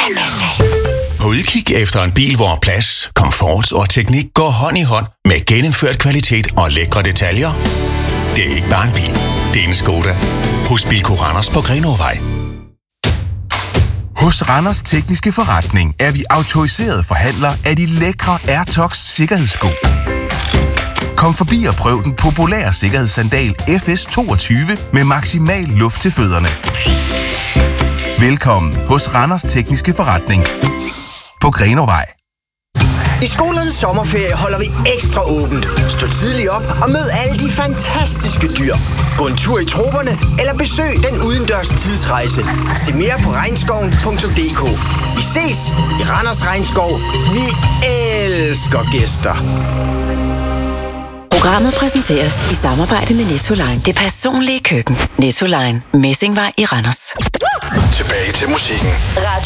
På udkig efter en bil, hvor plads, komfort og teknik går hånd i hånd med gennemført kvalitet og lækre detaljer. Det er ikke bare en bil, det er en Skoda. Hos Bilko Randers på Grenåvej. Hos Randers Tekniske Forretning er vi autoriserede forhandlere af de lækre Airtox sikkerhedssko. Kom forbi og prøv den populære sikkerhedssandal FS22 med maksimal luft til fødderne. Velkommen hos Randers Tekniske Forretning på Grenåvej. I skolernes sommerferie holder vi ekstra åbent. Stå tidligt op og mød alle de fantastiske dyr. Gå en tur i troperne eller besøg den udendørs tidsrejse. Se mere på regnskoven.dk. Vi ses i Randers Regnskov. Vi elsker gæster. Programmet præsenteres i samarbejde med Nettoline. Det personlige køkken. Nettoline. Messingvej i Randers. Tilbage til musikken. Radio